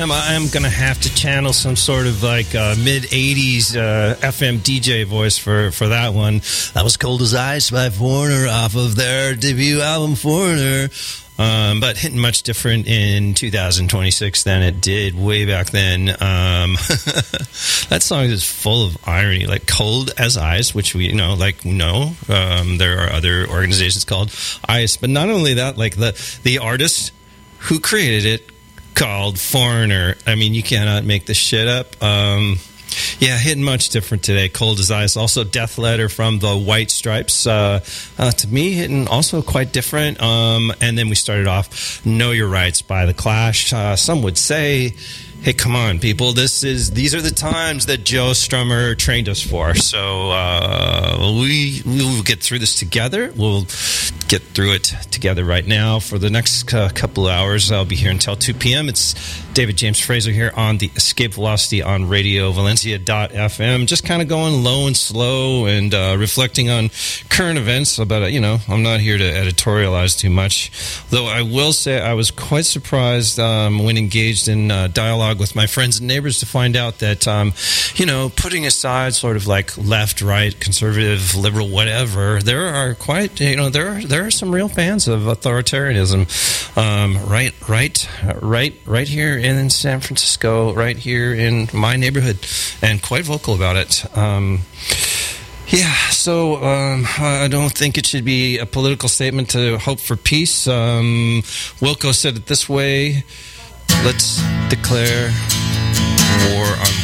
Sam, I'm going to have to channel some sort of like mid-'80s FM DJ voice for that one. That was Cold as Ice by Foreigner off of their debut album, Foreigner. But hitting much different in 2026 than it did way back then. That song is full of irony, like Cold as Ice, which we know. There are other organizations called Ice, but not only that, like the artist who created it called Foreigner. I mean, you cannot make this shit up. Yeah, hitting much different today. Cold as Ice. Also, Death Letter from the White Stripes. To me, hitting also quite different. And then we started off Know Your Rights by The Clash. Some would say, hey, come on, people. These are the times that Joe Strummer trained us for. So we will get through this together. We'll get through it together right now. For the next couple of hours, I'll be here until 2 p.m. It's David James Fraser here on the Escape Velocity on Radio Valencia.fm. Just kind of going low and slow and reflecting on current events. But, I'm not here to editorialize too much. Though I will say I was quite surprised when engaged in dialogue with my friends and neighbors to find out that, putting aside sort of like left, right, conservative, liberal, whatever, there are quite, there are some real fans of authoritarianism right here in San Francisco, right here in my neighborhood, and quite vocal about it. So I don't think it should be a political statement to hope for peace. Wilco said it this way: let's declare war on